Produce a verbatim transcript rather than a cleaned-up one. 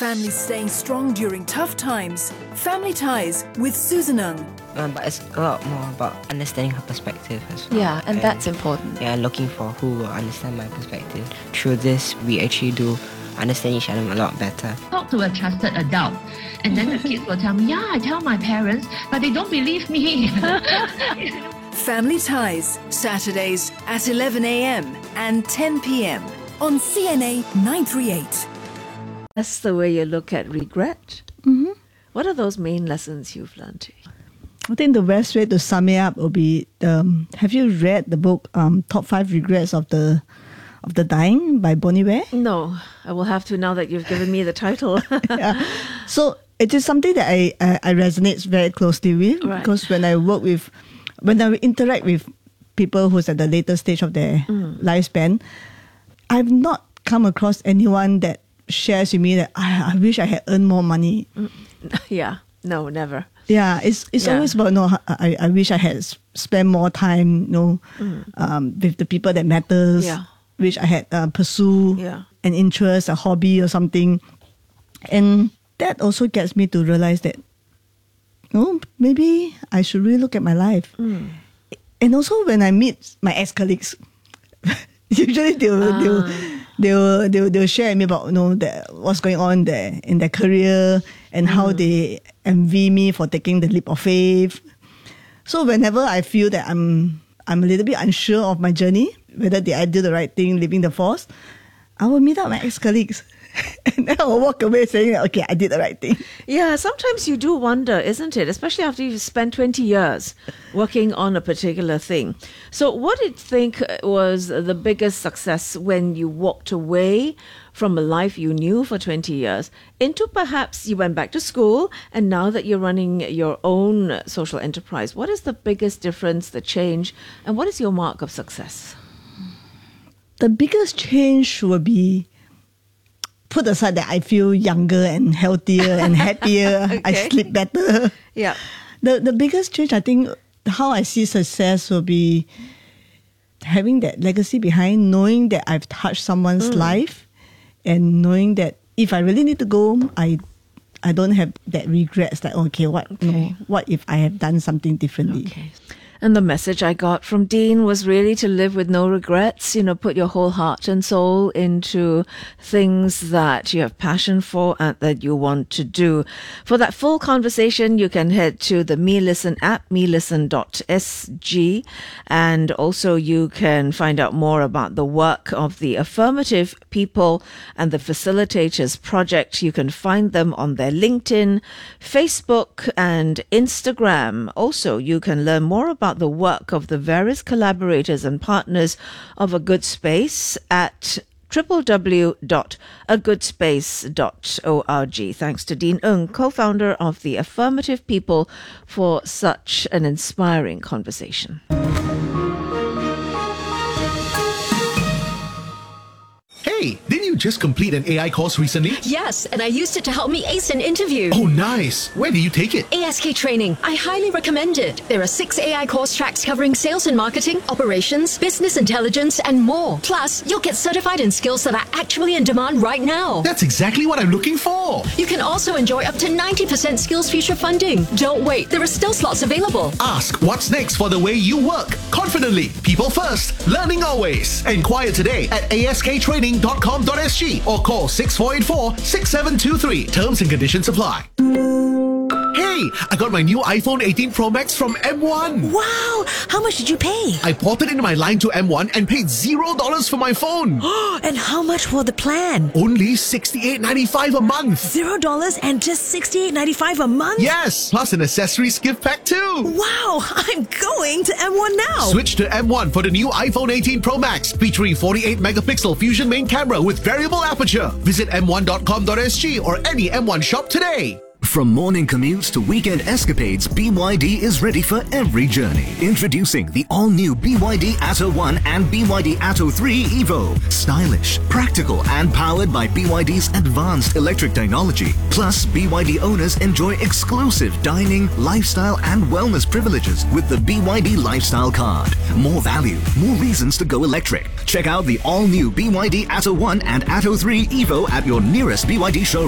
families staying strong during tough times. Family Ties with Susan Ng. Um, but it's a lot more about understanding her perspective as well. Yeah, and, and that's important. Yeah, looking for who will understand my perspective. Through this, we actually do understand each other a lot better. Talk to a trusted adult, and then the kids will tell me, yeah, I tell my parents, but they don't believe me. Family Ties, Saturdays at eleven a.m. and ten p.m. on C N A nine thirty-eight. That's the way you look at regret. Mm-hmm. What are those main lessons you've learned? I think the best way to sum it up would be, um, have you read the book um, Top five Regrets of the of the Dying by Bonnie Ware? No, I will have to now that you've given me the title. Yeah. So it is something that I, I, I resonate very closely with, right. Because when I work with, when I interact with people who's at the later stage of their mm. lifespan, I've not come across anyone that shares with me that I, I wish I had earned more money. Mm. Yeah, no, never. Yeah, it's it's yeah. always about, no, I, I wish I had spent more time, you know, mm. um, with the people that matters. Yeah. Wish I had uh, pursue yeah. an interest, a hobby or something. And that also gets me to realize that, oh, maybe I should really look at my life. Mm. And also when I meet my ex-colleagues, usually they'll, ah. they'll, they'll, they'll, they'll share with me about, you know, the, what's going on there in their career and mm. how they envy me for taking the leap of faith. So whenever I feel that I'm I'm a little bit unsure of my journey, whether did I do the right thing, leaving the force, I will meet up my ex-colleagues. And then I will walk away saying, okay, I did the right thing. Yeah, sometimes you do wonder, isn't it? Especially after you've spent twenty years working on a particular thing. So what do you think was the biggest success when you walked away from a life you knew for twenty years into perhaps you went back to school and now that you're running your own social enterprise? What is the biggest difference, the change, and what is your mark of success? The biggest change will be, put aside that I feel younger and healthier and happier. Okay. I sleep better. Yeah. The the biggest change, I think, how I see success will be having that legacy behind, knowing that I've touched someone's mm. life, and knowing that if I really need to go, I I don't have that regrets. Like, okay, what okay. No, what if I have done something differently? Okay. And the message I got from Dean was really to live with no regrets, you know, put your whole heart and soul into things that you have passion for and that you want to do. For that full conversation, you can head to the Me Listen app, me listen dot s g, and also you can find out more about the work of the Affirmative People and the Facilitators Project. You can find them on their LinkedIn, Facebook, and Instagram. Also, you can learn more about the work of the various collaborators and partners of A Good Space at w w w dot a good space dot org. Thanks to Dean Ng, co-founder of the Affirmative People, for such an inspiring conversation. Hey, didn't you just complete an A I course recently? Yes, and I used it to help me ace an interview. Oh, nice. Where did you take it? A S K Training. I highly recommend it. There are six A I course tracks covering sales and marketing, operations, business intelligence, and more. Plus, you'll get certified in skills that are actually in demand right now. That's exactly what I'm looking for. You can also enjoy up to ninety percent Skills Future funding. Don't wait. There are still slots available. Ask what's next for the way you work. Confidently. People first. Learning always. Enquire today at a s k training dot com dot s g or call six four eight four, six seven two three. Terms and conditions apply. Hey, I got my new iPhone eighteen Pro Max from M one. Wow! How much did you pay? I ported into my line to M one and paid zero dollars for my phone. And how much for the plan? Only sixty-eight ninety-five a month. Zero dollars and just sixty-eight ninety-five a month? Yes, plus an accessories gift pack too. Wow! I'm going to M one now. Switch to M one for the new iPhone eighteen Pro Max, featuring forty-eight megapixel Fusion main camera with variable aperture. Visit m one dot com dot s g or any M one shop today. From morning commutes to weekend escapades, B Y D is ready for every journey. Introducing the all-new B Y D Atto one and B Y D Atto three Evo. Stylish, practical, and powered by B Y D's advanced electric technology. Plus, B Y D owners enjoy exclusive dining, lifestyle, and wellness privileges with the B Y D Lifestyle Card. More value, more reasons to go electric. Check out the all-new B Y D Atto one and Atto three Evo at your nearest B Y D showroom.